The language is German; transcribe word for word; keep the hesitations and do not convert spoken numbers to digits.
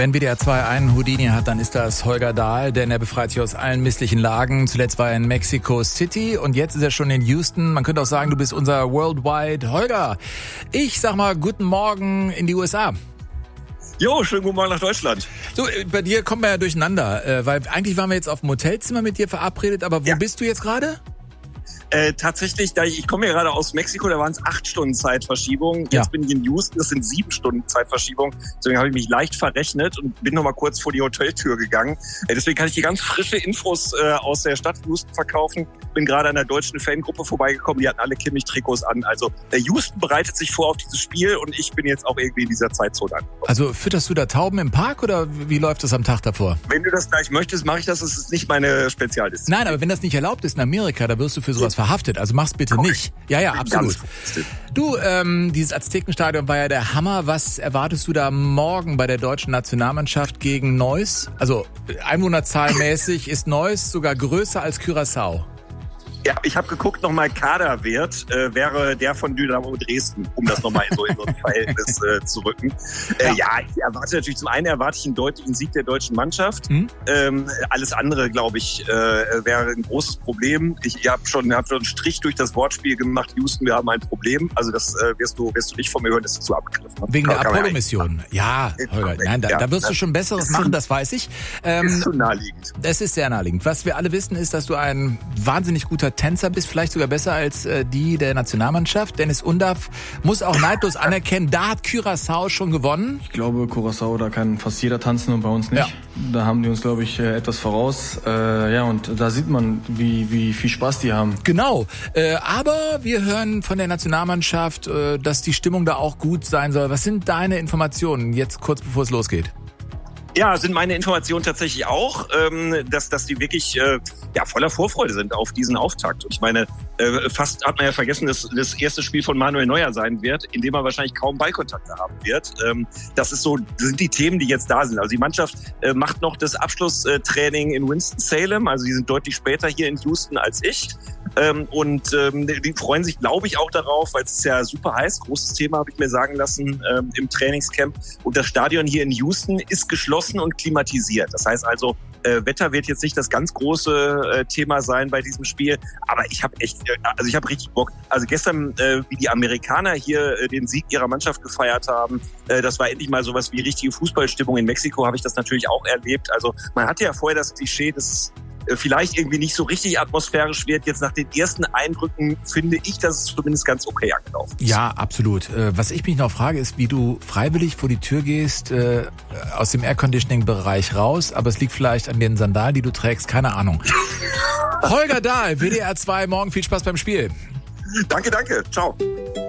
Wenn W D R zwei einen Houdini hat, dann ist das Holger Dahl, denn er befreit sich aus allen misslichen Lagen. Zuletzt war er in Mexico City und jetzt ist er schon in Houston. Man könnte auch sagen, du bist unser Worldwide Holger. Ich sag mal, guten Morgen in die U S A. Jo, schönen guten Morgen nach Deutschland. So, bei dir kommen wir ja durcheinander, weil eigentlich waren wir jetzt auf dem Hotelzimmer mit dir verabredet, aber wo ja. bist du jetzt gerade? Äh, tatsächlich, da ich, ich komme ja gerade aus Mexiko, da waren es acht Stunden Zeitverschiebung. Jetzt ja. bin ich in Houston, das sind sieben Stunden Zeitverschiebung. Deswegen habe ich mich leicht verrechnet und bin noch mal kurz vor die Hoteltür gegangen. Äh, deswegen kann ich dir ganz frische Infos äh, aus der Stadt Houston verkaufen. Bin gerade an der deutschen Fangruppe vorbeigekommen, die hatten alle Kimmich-Trikots an. Also äh, Houston bereitet sich vor auf dieses Spiel und ich bin jetzt auch irgendwie in dieser Zeitzone angekommen. Also fütterst du da Tauben im Park oder wie läuft das am Tag davor? Wenn du das gleich möchtest, mache ich das. Das ist nicht meine Spezialdisziplin. Nein, aber wenn das nicht erlaubt ist in Amerika, da wirst du für sowas verhaftet. Also mach's bitte okay. nicht. Ja, ja, absolut. Du, ähm, dieses Aztekenstadion war ja der Hammer. Was erwartest du da morgen bei der deutschen Nationalmannschaft gegen Neuss? Also einwohnerzahlmäßig ist Neuss sogar größer als Curaçao. Ja, ich habe geguckt, nochmal Kaderwert äh, wäre der von Dynamo Dresden, um das nochmal so in so ein Verhältnis äh, zu rücken. Äh, ja. ja, ich erwarte natürlich, zum einen erwarte ich einen deutlichen Sieg der deutschen Mannschaft. Mhm. Ähm, alles andere, glaube ich, äh, wäre ein großes Problem. Ich habe schon, hab schon einen Strich durch das Wortspiel gemacht, Houston, wir haben ein Problem. Also das äh, wirst du wirst du nicht von mir hören, das ist zu abgegriffen. Wegen der Apollo-Mission. Ja, Holger, nein, da, ja, da wirst du schon Besseres machen, das weiß ich. Ähm, ist zu naheliegend. Es ist sehr naheliegend. Was wir alle wissen, ist, dass du ein wahnsinnig guter Tänzer bist, vielleicht sogar besser als äh, die der Nationalmannschaft. Dennis Undaff muss auch neidlos anerkennen, da hat Curaçao schon gewonnen. Ich glaube, Curaçao, da kann fast jeder tanzen und bei uns nicht. Ja. Da haben die uns, glaube ich, äh, etwas voraus. Äh, ja, und da sieht man, wie, wie viel Spaß die haben. Genau, äh, aber wir hören von der Nationalmannschaft, äh, dass die Stimmung da auch gut sein soll. Was sind deine Informationen jetzt kurz bevor es losgeht? Ja, sind meine Informationen tatsächlich auch, ähm, dass dass die wirklich äh, ja voller Vorfreude sind auf diesen Auftakt. Und ich meine, äh, fast hat man ja vergessen, dass das erste Spiel von Manuel Neuer sein wird, in dem er wahrscheinlich kaum Ballkontakte haben wird. Ähm, das ist so, das sind die Themen, die jetzt da sind. Also die Mannschaft äh, macht noch das Abschlusstraining in Winston-Salem. Also die sind deutlich später hier in Houston als ich. Ähm, und ähm, die freuen sich, glaube ich, auch darauf, weil es ist ja super heiß. Großes Thema, habe ich mir sagen lassen, ähm, im Trainingscamp. Und das Stadion hier in Houston ist geschlossen und klimatisiert. Das heißt also, äh, Wetter wird jetzt nicht das ganz große äh, Thema sein bei diesem Spiel, aber ich habe echt, äh, also ich habe richtig Bock. Also gestern, äh, wie die Amerikaner hier äh, den Sieg ihrer Mannschaft gefeiert haben, äh, das war endlich mal sowas wie richtige Fußballstimmung. In Mexiko habe ich das natürlich auch erlebt. Also man hatte ja vorher das Klischee, dass vielleicht irgendwie nicht so richtig atmosphärisch wird. Jetzt nach den ersten Eindrücken finde ich, dass es zumindest ganz okay angelaufen ist. Ja, absolut. Was ich mich noch frage, ist, wie du freiwillig vor die Tür gehst, äh, aus dem Airconditioning-Bereich raus, aber es liegt vielleicht an den Sandalen, die du trägst, keine Ahnung. Holger Dahl, W D R zwei, morgen viel Spaß beim Spiel. Danke, danke. Ciao.